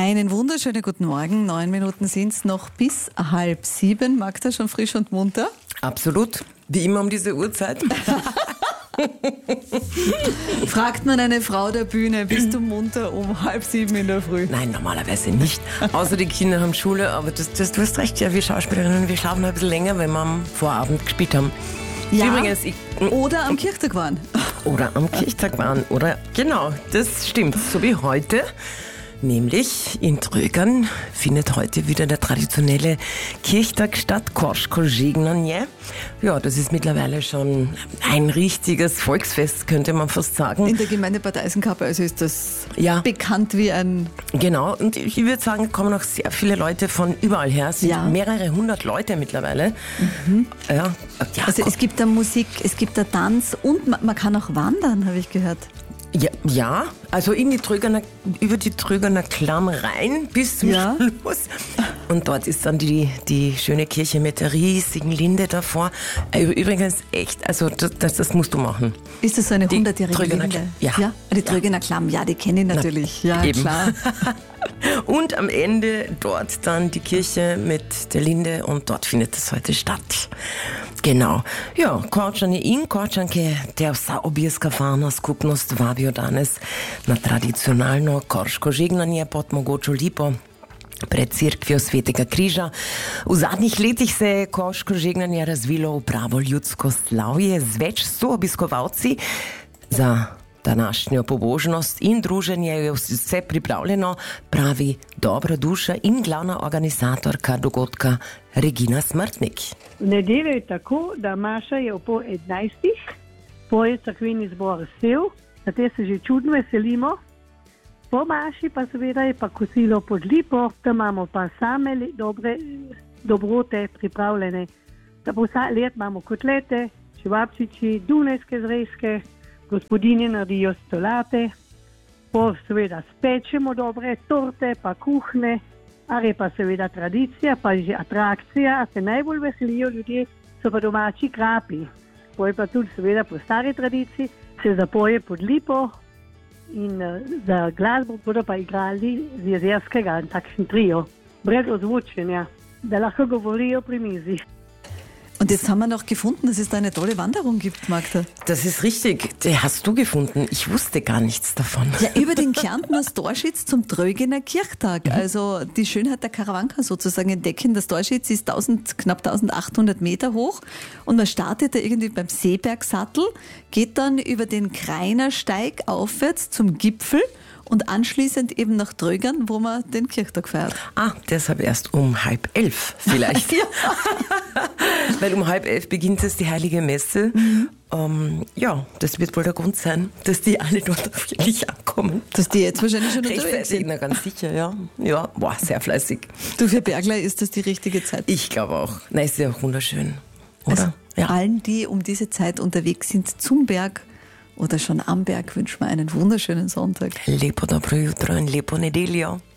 Einen wunderschönen guten Morgen. 9 Minuten sind es noch bis 6:30. Magda, schon frisch und munter? Absolut. Wie immer um diese Uhrzeit. Fragt man eine Frau der Bühne, bist du munter um 6:30 in der Früh? Nein, normalerweise nicht. Außer die Kinder haben Schule, aber du hast recht, ja, wir Schauspielerinnen, wir schlafen ein bisschen länger, wenn wir am Vorabend gespielt haben. Ja, übrigens, oder am Kirchtag waren. Oder am Kirchtag waren. Oder genau, das stimmt. So wie heute. Nämlich in Trögern findet heute wieder der traditionelle Kirchtag statt, Korsko Žegnanje. Ja, das ist mittlerweile schon ein richtiges Volksfest, könnte man fast sagen. In der Gemeinde Bad Eisenkappe, also ist das bekannt wie ein... Genau, und ich würde sagen, kommen auch sehr viele Leute von überall her. Es sind mehrere hundert Leute mittlerweile. Mhm. Ja, also es gibt da Musik, es gibt da Tanz und man kann auch wandern, habe ich gehört. Ja, also über die Trögerner Klamm rein bis zum Schluss. Und dort ist dann die schöne Kirche mit der riesigen Linde davor. Übrigens echt, also das musst du machen. Ist das so eine 100-jährige Linde? Ja. Die Trögerner Klamm, ja, die kenne ich natürlich. Ja, eben. Klar. Und am Ende dort dann die Kirche mit der Linde und dort findet das heute statt. Genau. Ja, Korčanje in Korčanke, der sa objeska fana skupnost vabijo danes na tradicionalno Korško žegnanje pod mogočo lipo pred cerkvijo Svetega križa. V zadnjih letih se je Korško žegnanje razvilo v pravo ljudsko slavje z več 100 obiskovalci. Za današnjo pobožnost in druženje je vse pripravljeno, pravi dobra duša in glavna organizatorka dogodka Regina Smrtnik. V nedeljo je tako, da Maša je ob 11. poje cerkveni zbor Sev, na te se že čudno veselimo. Po Maši pa seveda je pa kosilo pod lipo, tam imamo pa same dobre dobrote pripravljene. Da po vsak let imamo kotlete, čevapčiči, dunajske zrezke, gospodinje naredijo stolate, po seveda spečemo dobre torte, pa kuhne, ali pa seveda tradicija, pa že atrakcija, a se najbolj veselijo ljudje, so pa domači krapi. Poje pa tudi seveda po stari tradiciji, se zapoje pod lipo in za glasbo bodo pa igrali z Jezerskega, takšen trio, brez ozvočenja, da lahko govorijo pri mizi. Und jetzt haben wir noch gefunden, dass es da eine tolle Wanderung gibt, Magda. Das ist richtig. Die hast du gefunden. Ich wusste gar nichts davon. Ja, über den Kärntner Storschitz zum Trögener Kirchtag. Also die Schönheit der Karawanka sozusagen entdecken. Das Storschitz ist knapp 1800 Meter hoch und man startet da irgendwie beim Seebergsattel, geht dann über den Kreinersteig aufwärts zum Gipfel und anschließend eben nach Trögern, wo man den Kirchtag feiert. Deshalb erst um 10:30 vielleicht. Weil um 10:30 beginnt es die Heilige Messe. Das wird wohl der Grund sein, dass die alle dort wirklich ankommen. Dass die jetzt wahrscheinlich schon unterwegs sind. Na, ganz sicher, ja. Ja, sehr fleißig. Du, für Bergler ist das die richtige Zeit? Ich glaube auch. Nein, ist ja auch wunderschön, oder? Also allen, die um diese Zeit unterwegs sind zum Berg oder schon am Berg, wünschen wir einen wunderschönen Sonntag. Lepo dobro jutro in lepo nedeljo.